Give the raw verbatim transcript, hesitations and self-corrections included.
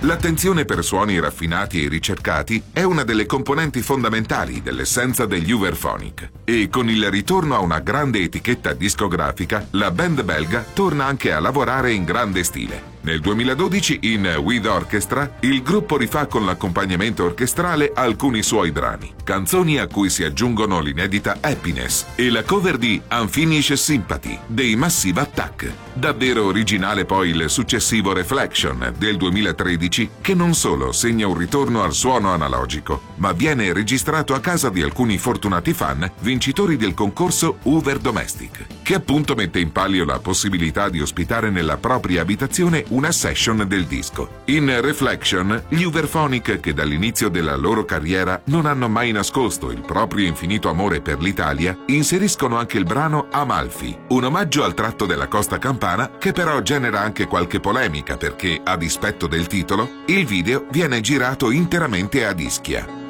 L'attenzione per suoni raffinati e ricercati è una delle componenti fondamentali dell'essenza degli Uberphonic. E con il ritorno a una grande etichetta discografica, la band belga torna anche a lavorare in grande stile. Nel duemiladodici, in With Orchestra, il gruppo rifà con l'accompagnamento orchestrale alcuni suoi brani, canzoni a cui si aggiungono l'inedita Happiness e la cover di Unfinished Sympathy dei Massive Attack. Davvero originale poi il successivo Reflection del duemilatredici, che non solo segna un ritorno al suono analogico, ma viene registrato a casa di alcuni fortunati fan vincitori del concorso Uber Domestic, che appunto mette in palio la possibilità di ospitare nella propria abitazione una session del disco. In Reflection, gli Uberphonic, che dall'inizio della loro carriera non hanno mai nascosto il proprio infinito amore per l'Italia, inseriscono anche il brano Amalfi, un omaggio al tratto della costa campana che però genera anche qualche polemica perché, a dispetto del titolo, il video viene girato interamente ad Ischia.